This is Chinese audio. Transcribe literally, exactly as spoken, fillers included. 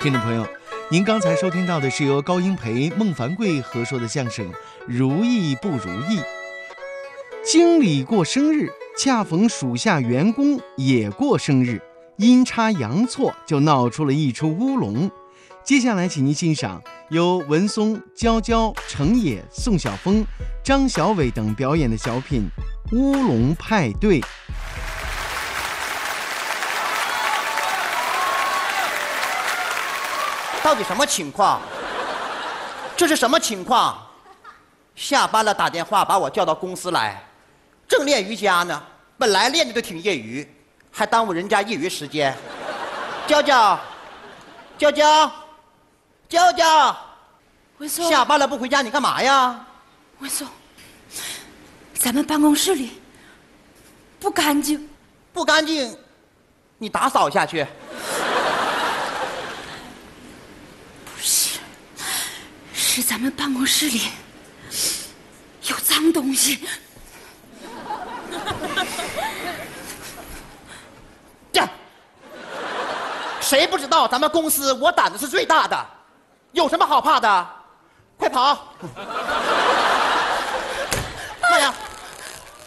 听众朋友，您刚才收听到的是由高英培、孟凡贵合说的相声《如意不如意》。经理过生日，恰逢属下员工也过生日，阴差阳错就闹出了一出乌龙。接下来，请您欣赏由文松、娇娇、程野、宋晓峰、张小伟等表演的小品《乌龙派对》。 到底什么情况？这是什么情况？下班了打电话把我叫到公司来，正练瑜伽呢，本来练的都挺业余，还耽误人家业余时间。娇娇，娇娇，娇娇， 文松， 下班了不回家你干嘛呀？ 文松，咱们办公室里不干净， 不干净，你打扫下去。 是咱们办公室里有脏东西。 这谁不知道咱们公司我胆子是最大的，有什么好怕的？快跑！快呀！